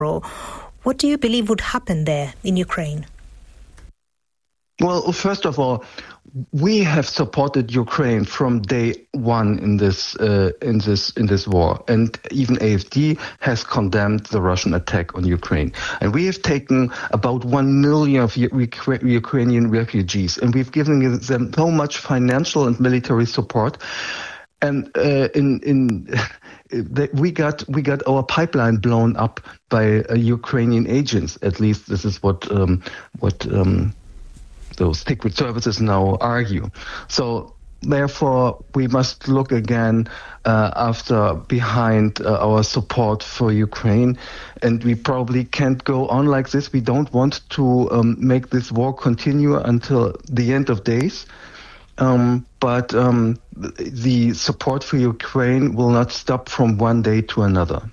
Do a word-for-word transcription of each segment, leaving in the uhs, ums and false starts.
What do you believe would happen there in Ukraine? Well, first of all, we have supported Ukraine from day one in this uh, in this in this war, and even A F D has condemned the Russian attack on Ukraine. And we have taken about one million of U- Ukrainian refugees, and we've given them so much financial and military support. And uh, in in we got we got our pipeline blown up by uh, Ukrainian agents. At least this is what um, what. Um, Those secret services now argue. So therefore, we must look again uh, after behind uh, our support for Ukraine, and we probably can't go on like this. We don't want to um, make this war continue until the end of days. Um, but um, the support for Ukraine will not stop from one day to another.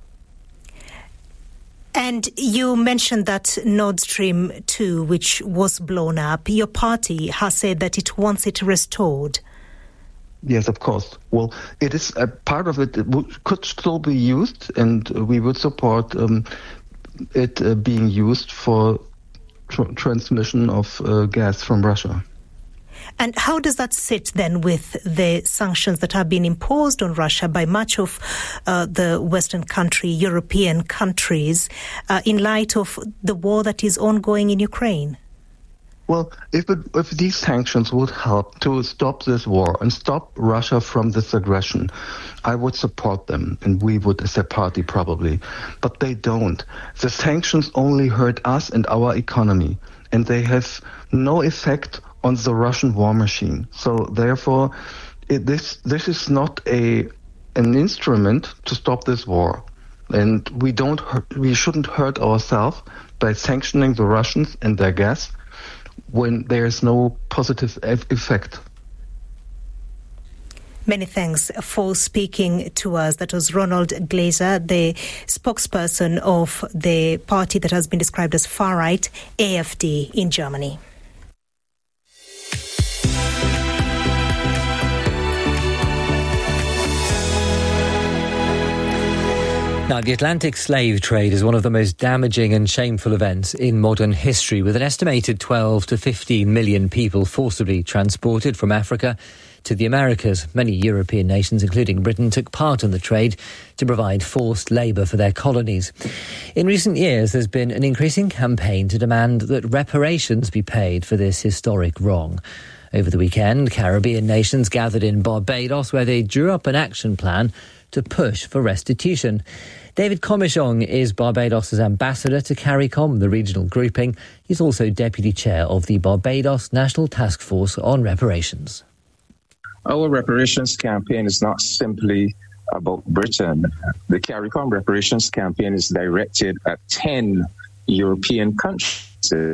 And you mentioned that Nord Stream two, which was blown up, your party has said that it wants it restored. Yes, of course. Well, it is a part of it, it w- could still be used, and we would support um, it uh, being used for tr- transmission of uh, gas from Russia. And how does that sit then with the sanctions that have been imposed on Russia by much of uh, the Western country, European countries, uh, in light of the war that is ongoing in Ukraine? Well, if it, if these sanctions would help to stop this war and stop Russia from this aggression, I would support them, and we would as a party probably. But they don't. The sanctions only hurt us and our economy, and they have no effect on the Russian war machine. So therefore, it, this this is not a an instrument to stop this war, and we don't hurt, we shouldn't hurt ourselves by sanctioning the Russians and their gas when there is no positive e- effect. Many thanks for speaking to us. That was Ronald Glazer, the spokesperson of the party that has been described as far-right, A F D, in Germany. Now, the Atlantic slave trade is one of the most damaging and shameful events in modern history, with an estimated twelve to fifteen million people forcibly transported from Africa to the Americas. Many European nations, including Britain, took part in the trade to provide forced labour for their colonies. In recent years, there's been an increasing campaign to demand that reparations be paid for this historic wrong. Over the weekend, Caribbean nations gathered in Barbados, where they drew up an action plan to push for restitution. David Comichong is Barbados' ambassador to CARICOM, the regional grouping. He's also deputy chair of the Barbados National Task Force on Reparations. Our reparations campaign is not simply about Britain. The CARICOM reparations campaign is directed at ten European countries.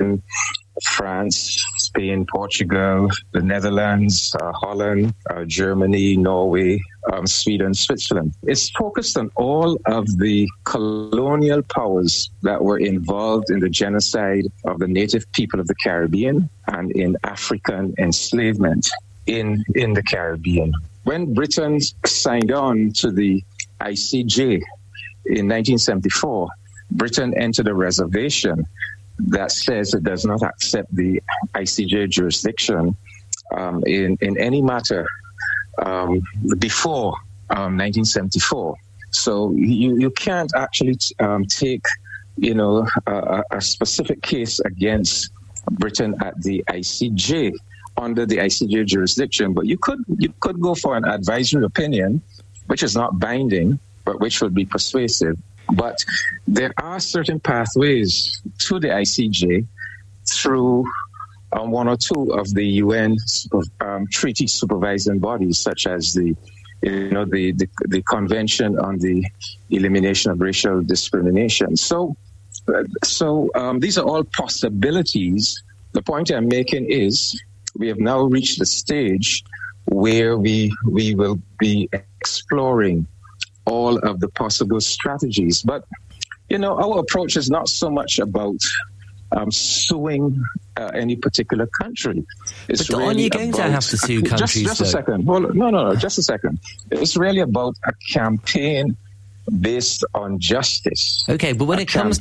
France, Spain, Portugal, the Netherlands, uh, Holland, uh, Germany, Norway, um, Sweden, Switzerland. It's focused on all of the colonial powers that were involved in the genocide of the native people of the Caribbean and in African enslavement in, in the Caribbean. When Britain signed on to the I C J in nineteen seventy-four, Britain entered a reservation that says it does not accept the I C J jurisdiction um, in, in any matter um, before um, nineteen seventy-four. So you, you can't actually um, take, you know, a, a specific case against Britain at the I C J under the I C J jurisdiction, but you could you could go for an advisory opinion, which is not binding, but which would be persuasive. But there are certain pathways to the I C J through um, one or two of the U N um, treaty supervising bodies, such as the, you know, the, the the Convention on the Elimination of Racial Discrimination. So, uh, so um, these are all possibilities. The point I'm making is we have now reached the stage where we we will be exploring all of the possible strategies. But, you know, our approach is not so much about um, suing uh, any particular country. It's but really aren't you going about, to have to sue countries? Just, just a second. Well, no, no, no, just a second. It's really about a campaign based on justice. Okay, but when a it comes